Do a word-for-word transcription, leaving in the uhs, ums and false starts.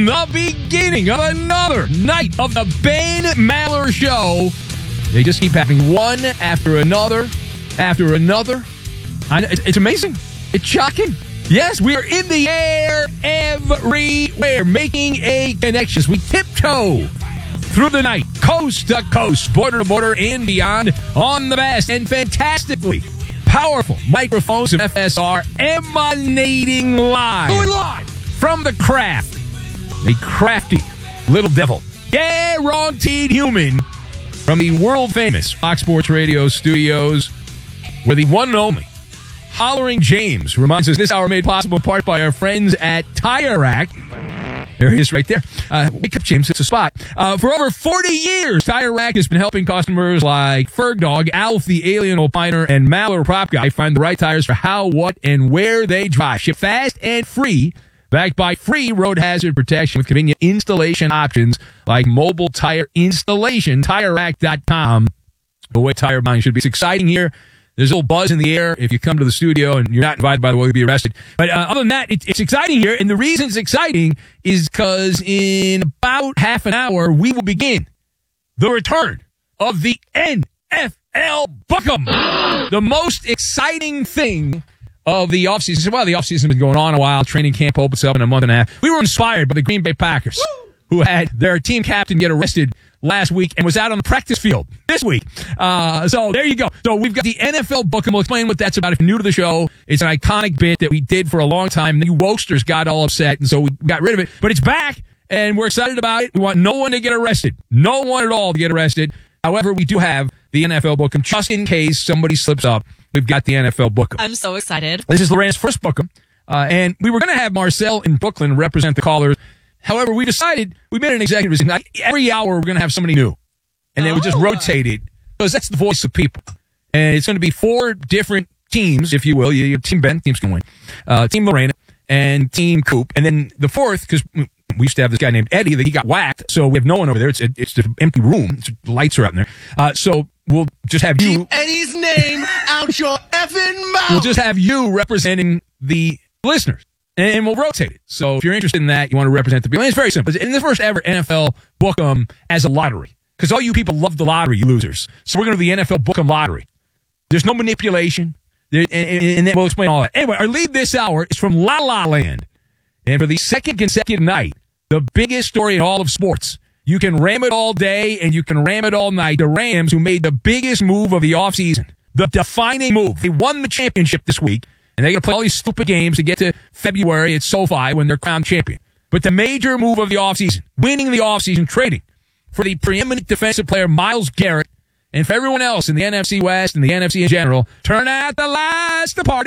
the beginning of another night of the Ben Maller Show. They just keep happening one after another, after another. I, it's amazing. It's shocking. Yes, we are in the air everywhere, making a connection. We tiptoe through the night, coast to coast, border to border, and beyond, on the best and fantastically powerful microphones of F S R, emanating live, Going live from the craft, a crafty little devil, guaranteed human, from the world-famous Fox Sports Radio studios, where the one and only Hollering James reminds us this hour made possible in part by our friends at Tire Rack. There he is right there. Uh, wake up, James. It's a spot. Uh, for over forty years, Tire Rack has been helping customers like Ferg Dog, Alf the Alien Opiner, and Maller Prop Guy find the right tires for how, what, and where they drive. Ship fast and free, backed by free road hazard protection with convenient installation options like mobile tire installation. Tire Rack dot com. The way tire buying should be. It's exciting here. There's a little buzz in the air if you come to the studio, and you're not invited, by the way, you'll be arrested. But uh, other than that, it, it's exciting here, and the reason it's exciting is because in about half an hour, we will begin the return of the N F L Book'em, the most exciting thing of the offseason. Well, the offseason has been going on a while. Training camp opens up in a month and a half. We were inspired by the Green Bay Packers, who had their team captain get arrested last week and was out on the practice field this week. Uh, so there you go. So we've got the N F L Book'em. We'll explain what that's about. If you're new to the show, it's an iconic bit that we did for a long time. The Wokesters got all upset, and so we got rid of it. But it's back, and we're excited about it. We want no one to get arrested. No one at all to get arrested. However, we do have the N F L Book'em. Just in case somebody slips up, we've got the N F L Book'em. I'm so excited. This is Loren's first Book'em. Uh, and we were going to have Marcel in Brooklyn represent the callers. However, we decided, we made an executive decision. Like, every hour, we're going to have somebody new. And then we just rotate it, because that's the voice of people. And it's going to be four different teams, if you will. You have Team Ben, Team Skinwin, uh, Team Lorena, and Team Coop. And then the fourth, because we used to have this guy named Eddie, that he got whacked, so we have no one over there. It's it's the empty room. It's, the lights are out in there. Uh, so we'll just have you. Keep Eddie's name out your effing mouth. We'll just have you representing the listeners. And we'll rotate it. So if you're interested in that, you want to represent the people. And it's very simple. It's in the first ever N F L Book'em as a lottery. Because all you people love the lottery, you losers. So we're going to do the N F L Book'em lottery. There's no manipulation. There, and, and, and then we'll explain all that. Anyway, our lead this hour is from La La Land. And for the second consecutive night, the biggest story in all of sports. You can ram it all day and you can ram it all night. The Rams, who made the biggest move of the offseason, the defining move. They won the championship this week. And they're going to play all these stupid games to get to February at SoFi when they're crowned champion. But the major move of the offseason, winning the offseason, trading for the preeminent defensive player Myles Garrett, and for everyone else in the N F C West and the N F C in general, turn out the lights, the party.